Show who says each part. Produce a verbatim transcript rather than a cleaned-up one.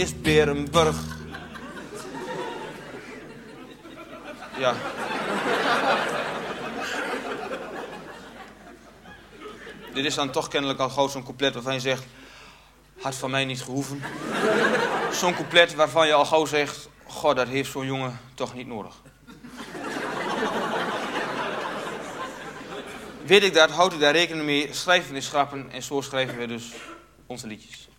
Speaker 1: is Berenburg. Ja. Dit is dan toch kennelijk al gauw zo'n couplet waarvan je zegt... had van mij niet gehoeven. Zo'n couplet waarvan je al gauw zegt... god, dat heeft zo'n jongen toch niet nodig. Weet ik dat, houd ik daar rekening mee, schrijven is schrappen... en zo schrijven we dus onze liedjes.